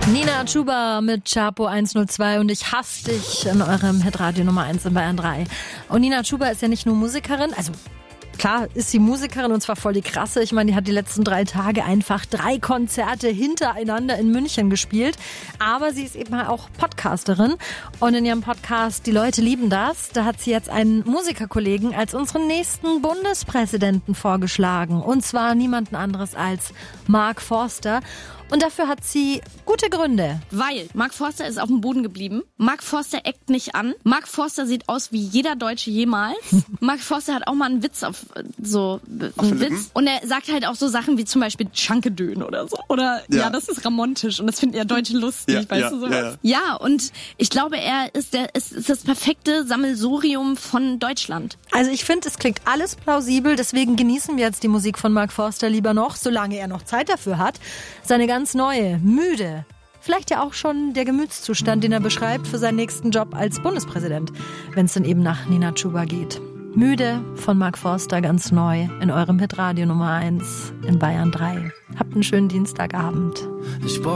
Nina Chuba mit Chapo 102 und ich hasse dich in eurem Hitradio Nummer 1 in Bayern 3. Und Nina Chuba ist ja nicht nur Musikerin, also klar ist sie Musikerin und zwar voll die krasse. Ich meine, die hat die letzten 3 Tage einfach 3 Konzerte hintereinander in München gespielt. Aber sie ist eben auch Podcasterin. Und in ihrem Podcast Die Leute lieben das, da hat sie jetzt einen Musikerkollegen als unseren nächsten Bundespräsidenten vorgeschlagen. Und zwar niemanden anderes als Mark Forster. Und dafür hat sie gute Gründe. Weil Mark Forster ist auf dem Boden geblieben. Mark Forster eckt nicht an. Mark Forster sieht aus wie jeder Deutsche jemals. Mark Forster hat auch mal einen Witz auf einen Witz. Und er sagt halt auch so Sachen wie zum Beispiel Schankedön oder so. Oder ja das ist ramontisch und das finden ja Deutsche lustig, weißt du sowas? Ja, und ich glaube, er ist das perfekte Sammelsurium von Deutschland. Also ich finde, es klingt alles plausibel, deswegen genießen wir jetzt die Musik von Mark Forster lieber noch, solange er noch Zeit dafür hat. Seine ganz neue, müde, vielleicht ja auch schon der Gemütszustand, den er beschreibt für seinen nächsten Job als Bundespräsident, wenn es dann eben nach Nina Chuba geht. Müde von Mark Forster, ganz neu in eurem Hitradio Nummer 1 in Bayern 3. Habt einen schönen Dienstagabend.